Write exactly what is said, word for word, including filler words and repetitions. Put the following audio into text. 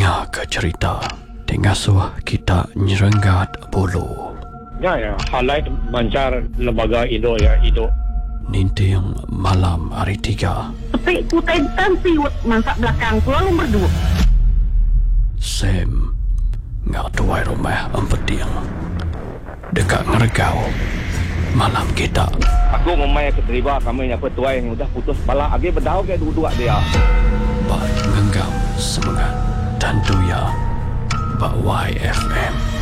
Dengar ke cerita Tengasuh kita nyerenggat bulu. Ya, ya. Highlight mancar lembaga Indo ya, Indo. Ninting malam hari tiga. Tapi ku tentan siwet masak belakang ku lalu berdua. Sam ngak tuai rumah empeting. Dekat ngeregau malam kita. Aku memang keterima kami yang petuai yang udah putus bala agi berdau ke dua-dua dia. Bat ngenggam semangat dan tuya Bak Y F M.